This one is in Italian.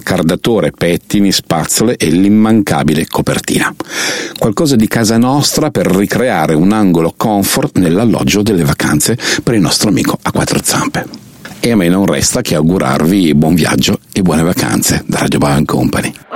cardatore, pettini, spazzole e l'immancabile copertina. Qualcosa di casa nostra per ricreare un angolo comfort nell'alloggio delle vacanze per il nostro amico a quattro zampe. E a me non resta che augurarvi buon viaggio e buone vacanze da Radio Bava & Company.